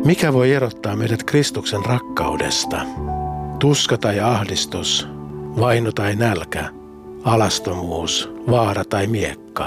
Mikä voi erottaa meidät Kristuksen rakkaudesta? Tuska tai ahdistus, vaino tai nälkä, alastomuus, vaara tai miekka.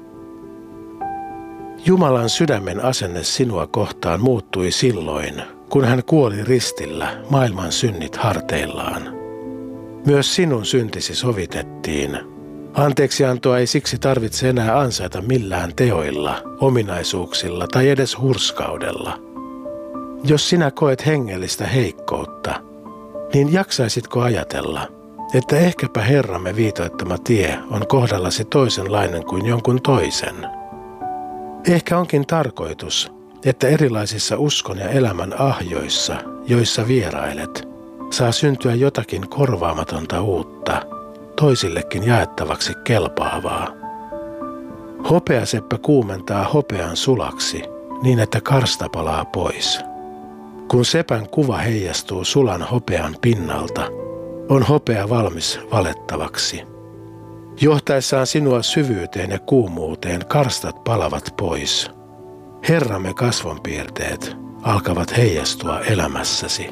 Jumalan sydämen asenne sinua kohtaan muuttui silloin, kun hän kuoli ristillä maailman synnit harteillaan. Myös sinun syntisi sovitettiin. Anteeksiantoa ei siksi tarvitse enää ansaita millään teoilla, ominaisuuksilla tai edes hurskaudella. Jos sinä koet hengellistä heikkoutta, niin jaksaisitko ajatella, että ehkäpä Herramme viitoittama tie on kohdallasi toisenlainen kuin jonkun toisen? Ehkä onkin tarkoitus, että erilaisissa uskon ja elämän ahjoissa, joissa vierailet, saa syntyä jotakin korvaamatonta uutta, toisillekin jaettavaksi kelpaavaa. Hopeaseppä kuumentaa hopean sulaksi niin, että karsta palaa pois. Kun sepän kuva heijastuu sulan hopean pinnalta, on hopea valmis valettavaksi. Johtaessaan sinua syvyyteen ja kuumuuteen karstat palavat pois. Herramme kasvonpiirteet alkavat heijastua elämässäsi.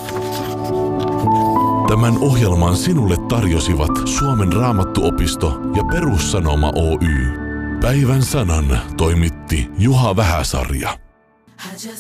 Tämän ohjelman sinulle tarjosivat Suomen Raamattuopisto ja Perussanoma Oy. Päivän sanan toimitti Juha Vähäsarja.